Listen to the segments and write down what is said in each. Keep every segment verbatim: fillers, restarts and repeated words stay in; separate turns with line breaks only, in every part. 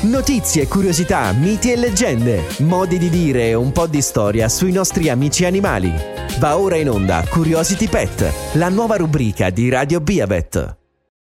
Notizie, curiosità, miti e leggende, modi di dire e un po' di storia sui nostri amici animali. Va ora in onda Curiosity Pet, la nuova rubrica di Radio Biabet.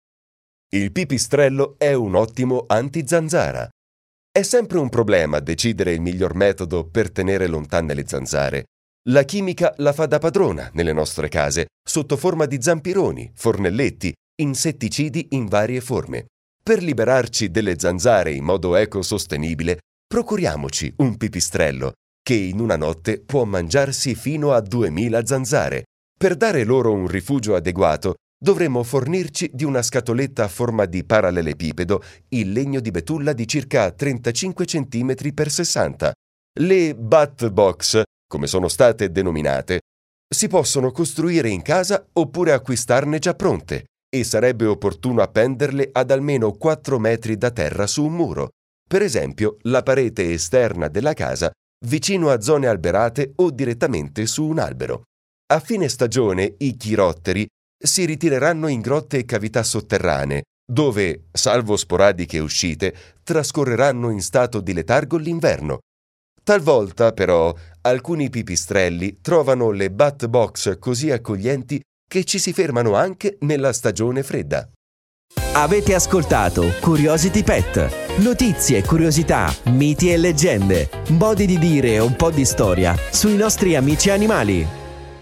Il pipistrello è un ottimo anti-zanzara. È sempre un problema decidere il miglior metodo per tenere lontane le zanzare. La chimica la fa da padrona nelle nostre case, sotto forma di zampironi, fornelletti, insetticidi in varie forme. Per liberarci delle zanzare in modo ecosostenibile, procuriamoci un pipistrello, che in una notte può mangiarsi fino a duemila zanzare. Per dare loro un rifugio adeguato, dovremmo fornirci di una scatoletta a forma di parallelepipedo in legno di betulla di circa trentacinque centimetri per sessanta. Le bat box, come sono state denominate, si possono costruire in casa oppure acquistarne già pronte, e sarebbe opportuno appenderle ad almeno quattro metri da terra su un muro, per esempio la parete esterna della casa, vicino a zone alberate o direttamente su un albero. A fine stagione i chirotteri si ritireranno in grotte e cavità sotterranee, dove, salvo sporadiche uscite, trascorreranno in stato di letargo l'inverno. Talvolta, però, alcuni pipistrelli trovano le bat box così accoglienti che ci si fermano anche nella stagione fredda.
Avete ascoltato Curiosity Pet. Notizie, curiosità, miti e leggende, modi di dire e un po' di storia sui nostri amici animali.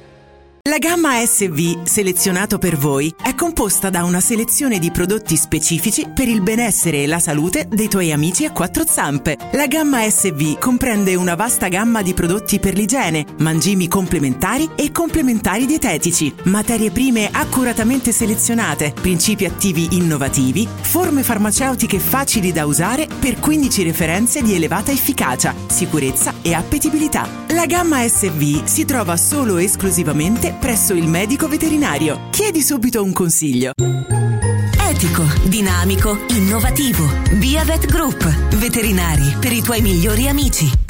La gamma S V, selezionato per voi, è composta da una selezione di prodotti specifici per il benessere e la salute dei tuoi amici a quattro zampe. La gamma S V comprende una vasta gamma di prodotti per l'igiene, mangimi complementari e complementari dietetici, materie prime accuratamente selezionate, principi attivi innovativi, forme farmaceutiche facili da usare per quindici referenze di elevata efficacia, sicurezza e appetibilità. La gamma S V si trova solo e esclusivamente presso il medico veterinario. Chiedi subito un consiglio.
Etico, dinamico, innovativo. Biavet Group. Veterinari per i tuoi migliori amici.